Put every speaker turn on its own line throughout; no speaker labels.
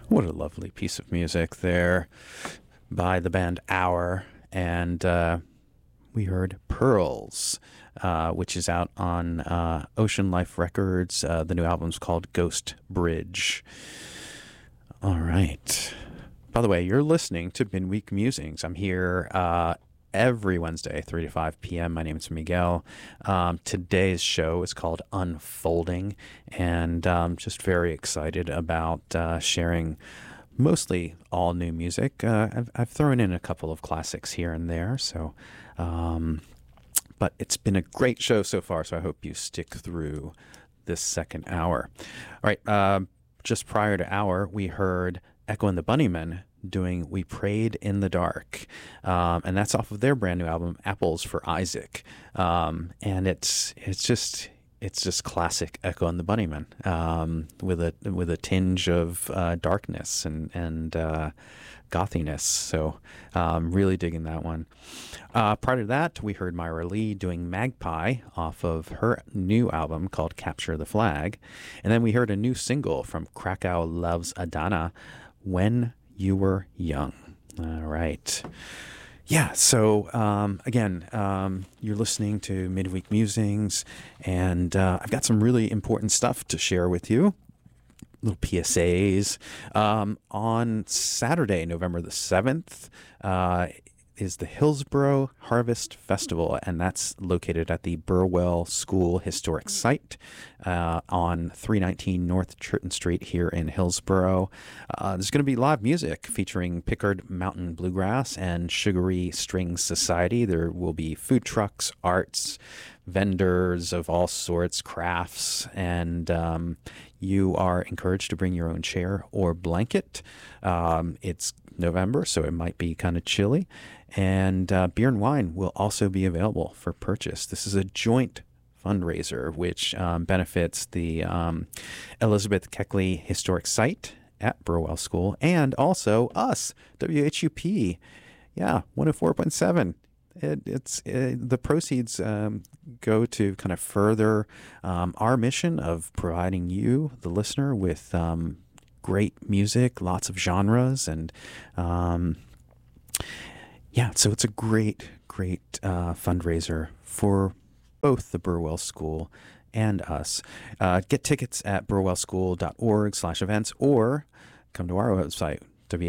What a lovely piece of music there by the band Hour. And we heard Pearls, which is out on Ocean Life Records. The new album's called Ghost Bridge. All right. By the way, you're listening to Midweek Musings. I'm here every Wednesday, 3 to 5 p.m. My name is Miguel. Today's show is called Unfolding, and I'm just very excited about sharing mostly all new music. I've thrown in a couple of classics here and there, so but it's been a great show so far, so I hope you stick through this second hour. All right, just prior to Hour, we heard Echo and the Bunnymen doing We Prayed in the Dark, and that's off of their brand new album Apples for Isaac, and it's just classic Echo and the Bunnymen, with a tinge of darkness and gothiness. So really digging that one. Prior to that, we heard Myra Lee doing Magpie off of her new album called Capture the Flag, and then we heard a new single from Krakow Loves Adana, When You Were Young. All right. Yeah, so again, you're listening to Midweek Musings, and I've got some really important stuff to share with you. Little PSAs. On Saturday, November the 7th, is the Hillsborough Harvest Festival, and that's located at the Burwell School Historic Site on 319 North Churton Street here in Hillsborough. There's going to be live music featuring Pickard Mountain Bluegrass and Sugary Strings Society. There will be food trucks, arts, vendors of all sorts, crafts, and you are encouraged to bring your own chair or blanket. It's November, so it might be kind of chilly. And beer and wine will also be available for purchase. This is a joint fundraiser which benefits the Elizabeth Keckley Historic Site at Burwell School, and also us, WHUP. Yeah, 104.7. It's the proceeds go to kind of further our mission of providing you, the listener, with great music, lots of genres, and yeah, so it's a great fundraiser for both the Burwell School and us. Get tickets at burwellschool.org/events or come to our website,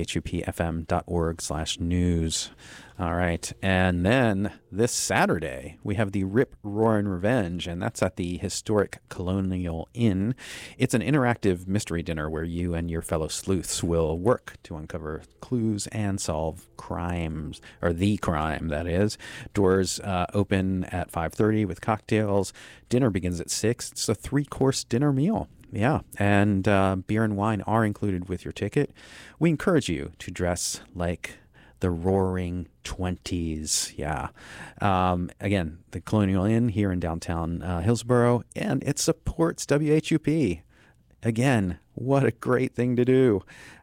whupfm.org/news. All right. And then this Saturday, we have the Rip, Roar, and Revenge, and that's at the historic Colonial Inn. It's an interactive mystery dinner where you and your fellow sleuths will work to uncover clues and solve crimes, or the crime, that is. Doors open at 5:30 with cocktails. Dinner begins at 6. It's a 3-course dinner meal. Yeah, and beer and wine are included with your ticket. We encourage you to dress like the Roaring '20s. Yeah. Again, the Colonial Inn here in downtown Hillsborough, and it supports WHUP. Again, what a great thing to do.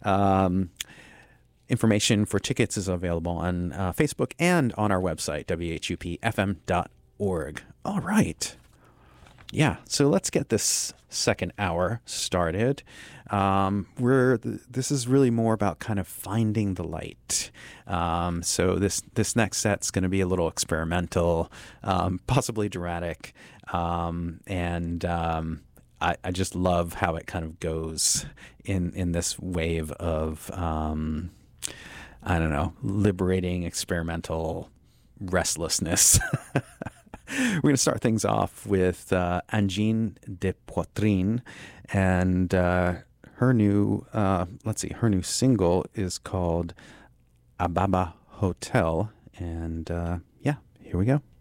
Information for tickets is available on Facebook and on our website, whupfm.org. All right. Yeah, so let's get this second hour started. This is really more about kind of finding the light. So this next set's going to be a little experimental, possibly dramatic, and I just love how it kind of goes in this wave of I don't know, liberating experimental restlessness. We're going to start things off with Angine de Poitrine, and her new single is called Ababa Hotel, and yeah, here we go.